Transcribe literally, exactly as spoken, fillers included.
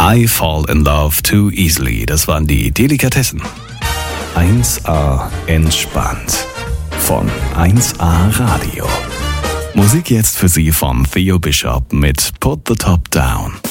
I Fall in Love Too Easily, das waren die Delikatessen. eins A entspannt von eins A Radio. Musik jetzt für Sie von Theo Bishop mit Put the Top Down.